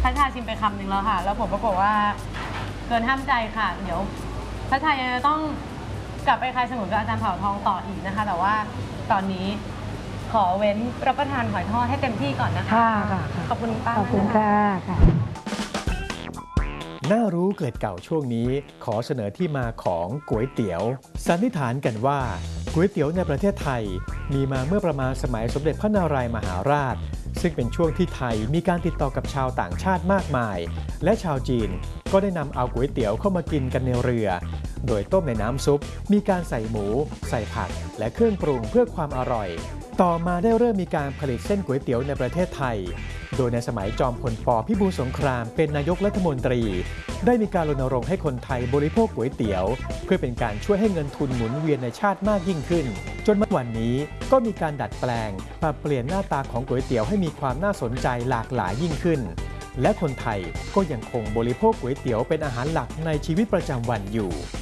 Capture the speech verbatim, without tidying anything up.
พัชชาชิมไปคำหนึ่งแล้วค่ะแล้วผมปรากฏว่าเกินห้ามใจค่ะเดี๋ยวพัชชายังจะต้องกลับไปคลายสมุนกับอาจารย์เผ่าทองต่ออีกนะคะแต่ว่าตอนนี้ขอเว้นรับประทานหอยทอดให้เต็มที่ก่อนนะคะค่ะขอบคุณป้าขอบคุณค่ะค่ะน่ารู้เกิดเก่าช่วงนี้ขอเสนอที่มาของก๋วยเตี๋ยวสันนิษฐานกันว่าก๋วยเตี๋ยวในประเทศไทยมีมาเมื่อประมาณสมัยสมเด็จพระนารายมหาราชซึ่งเป็นช่วงที่ไทยมีการติดต่อกับชาวต่างชาติมากมายและชาวจีนก็ได้นำเอาก๋วยเตี๋ยวเข้ามากินกันในเรือโดยต้มในน้ำซุปมีการใส่หมูใส่ผักและเครื่องปรุงเพื่อความอร่อยต่อมาได้เริ่มมีการผลิตเส้นก๋วยเตี๋ยวในประเทศไทยโดยในสมัยจอมพลป.พิบูลสงครามเป็นนายกรัฐมนตรีได้มีการรณรงค์ให้คนไทยบริโภคก๋วยเตี๋ยวเพื่อเป็นการช่วยให้เงินทุนหมุนเวียนในชาติมากยิ่งขึ้นจนมาวันนี้ก็มีการดัดแปลงปรับเปลี่ยนหน้าตาของก๋วยเตี๋ยวให้มีความน่าสนใจหลากหลายยิ่งขึ้นและคนไทยก็ยังคงบริโภคก๋วยเตี๋ยวเป็นอาหารหลักในชีวิตประจำวันอยู่